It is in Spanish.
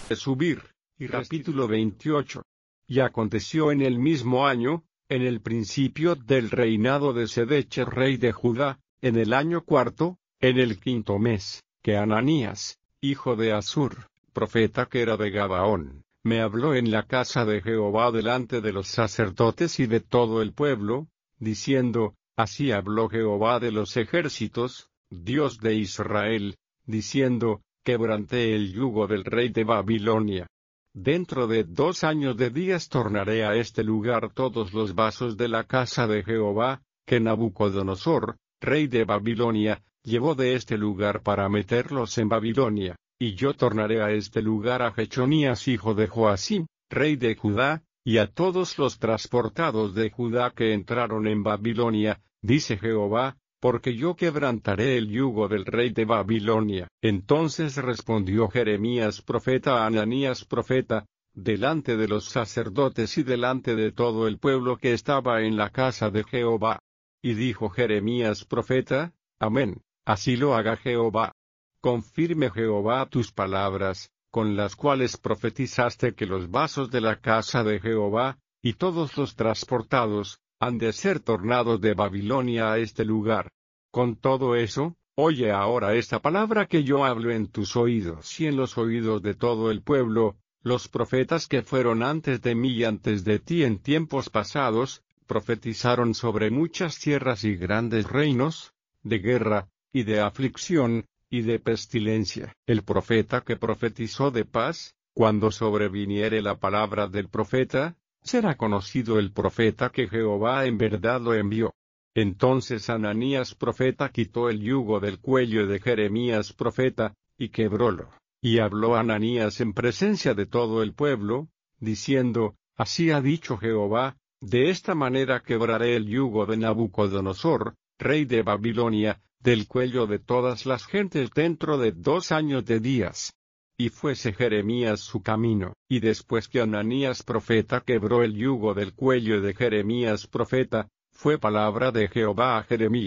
de subir. Y capítulo 28. Y aconteció en el mismo año, en el principio del reinado de Sedecher rey de Judá, en el año cuarto, en el quinto mes, que Ananías, hijo de Azur, profeta que era de Gabaón, me habló en la casa de Jehová delante de los sacerdotes y de todo el pueblo, diciendo, así habló Jehová de los ejércitos, Dios de Israel, diciendo, quebranté el yugo del rey de Babilonia. Dentro de 2 años de días tornaré a este lugar todos los vasos de la casa de Jehová, que Nabucodonosor, rey de Babilonia, llevó de este lugar para meterlos en Babilonia, y yo tornaré a este lugar a Jechonías hijo de Joacim, rey de Judá, y a todos los transportados de Judá que entraron en Babilonia, dice Jehová, porque yo quebrantaré el yugo del rey de Babilonia. Entonces respondió Jeremías profeta a Ananías profeta, delante de los sacerdotes y delante de todo el pueblo que estaba en la casa de Jehová. Y dijo Jeremías profeta, amén, así lo haga Jehová. Confirme Jehová tus palabras, con las cuales profetizaste que los vasos de la casa de Jehová, y todos los transportados, han de ser tornados de Babilonia a este lugar. Con todo eso, oye ahora esta palabra que yo hablo en tus oídos y en los oídos de todo el pueblo, los profetas que fueron antes de mí y antes de ti en tiempos pasados, profetizaron sobre muchas tierras y grandes reinos, de guerra, y de aflicción, y de pestilencia. El profeta que profetizó de paz, cuando sobreviniere la palabra del profeta, será conocido el profeta que Jehová en verdad lo envió. Entonces Ananías profeta quitó el yugo del cuello de Jeremías profeta, y quebrólo. Y habló Ananías en presencia de todo el pueblo, diciendo, así ha dicho Jehová, de esta manera quebraré el yugo de Nabucodonosor, rey de Babilonia, del cuello de todas las gentes dentro de 2 años de días. Y fuese Jeremías su camino. Y después que Ananías profeta quebró el yugo del cuello de Jeremías profeta, fue palabra de Jehová a Jeremías.